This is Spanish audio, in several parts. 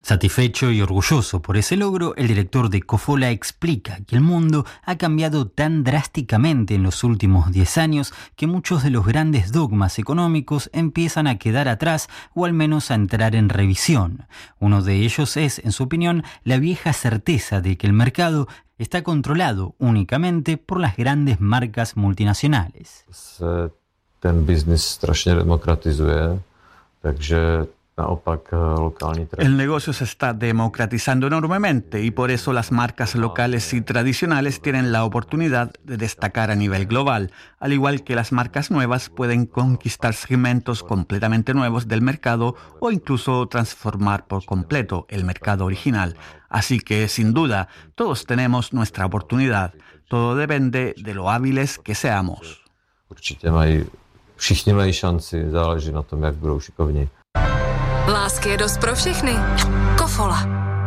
Satisfecho y orgulloso por ese logro, el director de Kofola explica que el mundo ha cambiado tan drásticamente en los últimos 10 años que muchos de los grandes dogmas económicos empiezan a quedar atrás o al menos a entrar en revisión. Uno de ellos es, en su opinión, la vieja certeza de que el mercado está controlado únicamente por las grandes marcas multinacionales. Ten biznis strašně demokratizuje, takže naopak lokální trh. El negocio se está democratizando enormemente y por eso las marcas locales y tradicionales tienen la oportunidad de destacar a nivel global, al igual que las marcas nuevas pueden conquistar segmentos completamente nuevos del mercado o incluso transformar por completo el mercado original. Así que, sin duda, todos tenemos nuestra oportunidad. Todo depende de lo hábiles que seamos. Všichni mají šanci, záleží na tom, jak budou šikovní. Lásky je dost pro všechny. Kofola.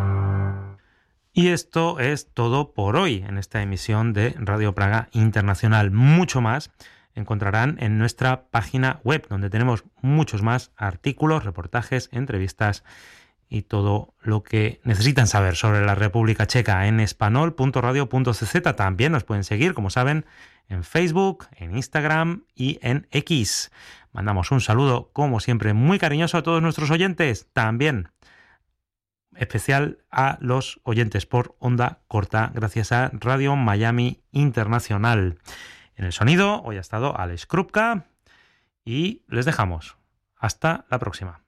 Y esto es todo por hoy en esta emisión de Radio Praga Internacional. Mucho más encontrarán en nuestra página web, donde tenemos muchos más artículos, reportajes, entrevistas y todo lo que necesitan saber sobre la República Checa en espanol.radio.cz. También nos pueden seguir, como saben, en Facebook, en Instagram y en X. Mandamos un saludo, como siempre, muy cariñoso a todos nuestros oyentes. También especial a los oyentes por onda corta, gracias a Radio Miami Internacional. En el sonido, hoy ha estado Alex Krupka y les dejamos. Hasta la próxima.